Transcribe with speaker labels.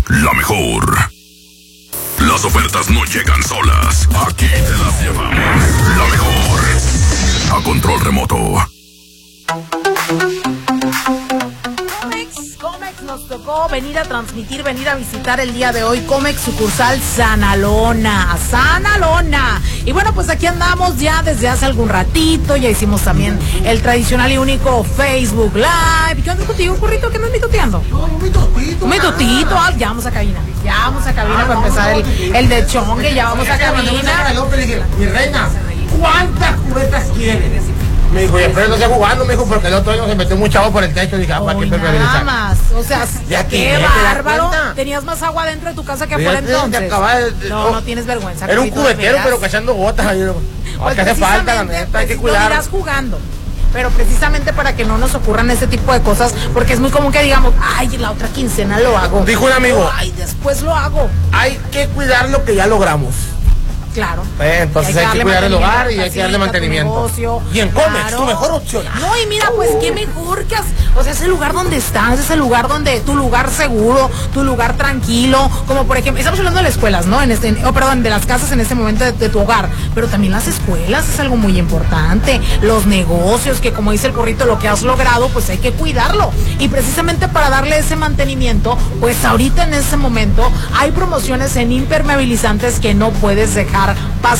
Speaker 1: la mejor. Las ofertas no llegan solas. Aquí te las llevamos. La mejor. A control remoto.
Speaker 2: Comex nos tocó venir a transmitir, venir a visitar el día de hoy Comex sucursal Sanalona. Y bueno, pues aquí andamos ya desde hace algún ratito, ya hicimos también el tradicional y único Facebook Live. ¿Qué onda contigo, Currito? ¿Qué andas mitoteando? Un mitotito, ya vamos a cabina. Para empezar el de chongue, ya vamos a cabina.
Speaker 3: Mi reina, ¿cuántas cubetas quieres? Me dijo, y espero no esté jugando, me dijo, porque el otro año se metió mucha agua por el techo. Dije, ¿para qué
Speaker 2: nada más? O sea,
Speaker 3: ya
Speaker 2: qué bárbaro. Tenías más agua dentro de tu casa que afuera entonces. No tienes vergüenza.
Speaker 3: Era un cubetero, pero cachando gotas ahí.
Speaker 2: Pues
Speaker 3: que hace falta, la neta, hay que cuidar.
Speaker 2: Lo irás jugando. Pero precisamente para que no nos ocurran ese tipo de cosas, porque es muy común que digamos, ay, la otra quincena lo hago.
Speaker 3: Dijo un amigo,
Speaker 2: ay, después lo hago.
Speaker 3: Hay que cuidar lo que ya logramos.
Speaker 2: Claro.
Speaker 3: Entonces hay que cuidar el hogar y hay que darle mantenimiento.
Speaker 2: Negocio,
Speaker 3: y en Comex, tu mejor opción.
Speaker 2: No, y mira, pues qué mejor que o sea, es el lugar donde estás, es el lugar donde, tu lugar seguro, tu lugar tranquilo, como por ejemplo, estamos hablando de las escuelas, ¿no? De las casas en este momento de tu hogar, pero también las escuelas es algo muy importante, los negocios, que como dice el Currito, lo que has logrado, pues hay que cuidarlo. Y precisamente para darle ese mantenimiento, pues ahorita en ese momento hay promociones en impermeabilizantes que no puedes dejar pasar.